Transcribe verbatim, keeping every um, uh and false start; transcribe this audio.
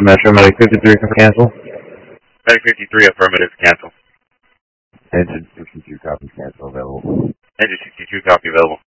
Metro, Medic fifty-three, cancel. Medic fifty-three, affirmative, cancel. Engine sixty-two, copy, cancel available. Engine sixty-two, copy available.